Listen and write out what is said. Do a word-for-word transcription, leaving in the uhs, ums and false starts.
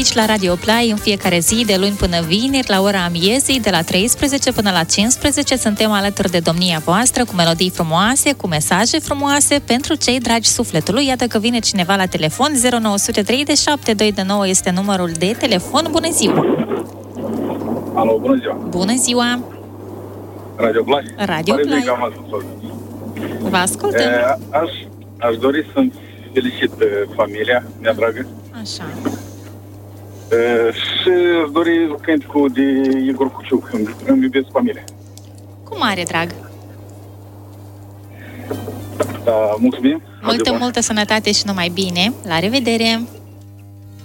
aici la Radio Play în fiecare zi, de luni până vineri, la ora amiezii, de la treisprezece până la cincisprezece. Suntem alături de domnia voastră, cu melodii frumoase, cu mesaje frumoase pentru cei dragi sufletului. Iată că vine cineva la telefon. Zero nouă zero trei șapte doi nouă este numărul de telefon. Bună ziua! Alo, bună ziua! Bună ziua! Radio Play? Radio Play. Vă ascultăm. E, aș, aș dori să-mi felicit familia mea dragă. Așa. E, și aș dori cânticul de Igor Cuciuc, îmi, îmi iubesc familia. Cu mare drag. Da, mulțumim. Multă, multă sănătate și numai bine. La revedere!